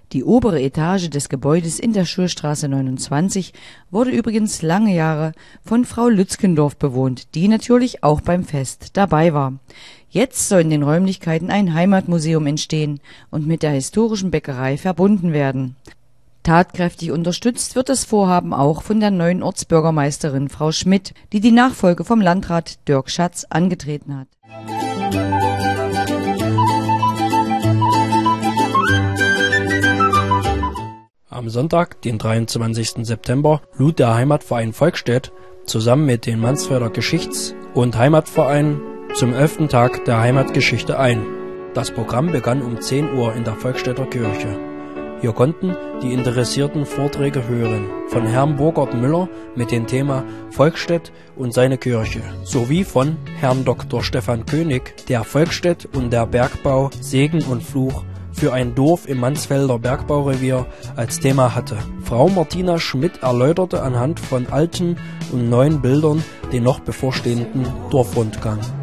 Die obere Etage des Gebäudes in der Schulstraße 29 wurde übrigens lange Jahre von Frau Lützgendorf bewohnt, die natürlich auch beim Fest dabei war. Jetzt soll in den Räumlichkeiten ein Heimatmuseum entstehen und mit der historischen Bäckerei verbunden werden. Tatkräftig unterstützt wird das Vorhaben auch von der neuen Ortsbürgermeisterin Frau Schmidt, die die Nachfolge vom Landrat Dirk Schatz angetreten hat. Am Sonntag, den 23. September, lud der Heimatverein Volkstedt zusammen mit den Mansfelder Geschichts- und Heimatverein zum 11. Tag der Heimatgeschichte ein. Das Programm begann um 10 Uhr in der Volkstädter Kirche. Hier konnten die Interessierten Vorträge hören von Herrn Burkhard Müller mit dem Thema Volkstedt und seine Kirche, sowie von Herrn Dr. Stefan König, der Volkstedt und der Bergbau Segen und Fluch für ein Dorf im Mansfelder Bergbaurevier als Thema hatte. Frau Martina Schmidt erläuterte anhand von alten und neuen Bildern den noch bevorstehenden Dorfrundgang.